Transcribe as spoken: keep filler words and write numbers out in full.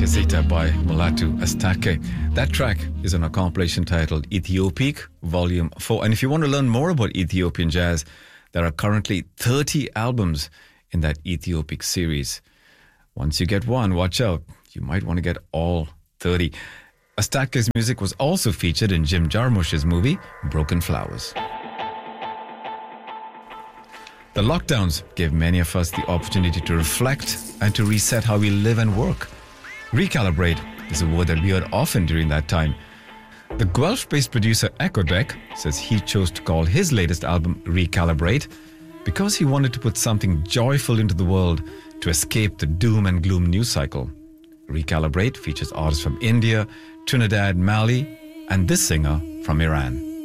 Gazeta by Mulatu Astatke. That track is on a compilation titled Ethiopic Volume four. And if you want to learn more about Ethiopian jazz, there are currently thirty albums in that Ethiopic series. Once you get one, watch out. You might want to get all thirty. Astatke's music was also featured in Jim Jarmusch's movie Broken Flowers. The lockdowns gave many of us the opportunity to reflect and to reset how we live and work. Recalibrate is a word that we heard often during that time. The Guelph-based producer Echo Deck says he chose to call his latest album Recalibrate because he wanted to put something joyful into the world to escape the doom and gloom news cycle. Recalibrate features artists from India, Trinidad, Mali, and this singer from Iran.